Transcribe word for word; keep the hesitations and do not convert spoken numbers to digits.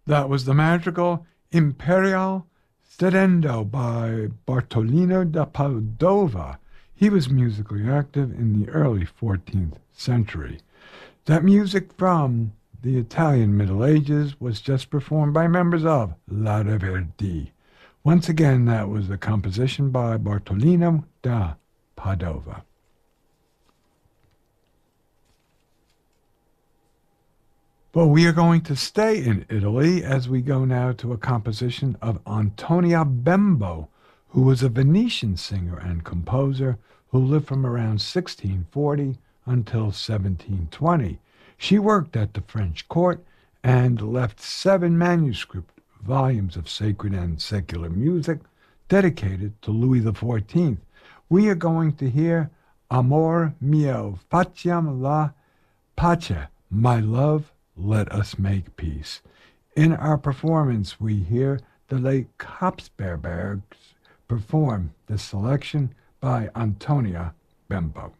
That was the magical Imperial Sedendo by Bartolino da Padova. He was musically active in the early fourteenth century. That music from the Italian Middle Ages was just performed by members of La Verdi. Once again, that was a composition by Bartolino da Padova. But we are going to stay in Italy as we go now to a composition of Antonia Bembo, who was a Venetian singer and composer who lived from around sixteen forty until seventeen twenty. She worked at the French court and left seven manuscript volumes of sacred and secular music dedicated to Louis the fourteenth. We are going to hear Amor mio, facciam la pace, my love, let us make peace. In our performance, we hear the late Kopsbergs perform the selection by Antonia Bembo.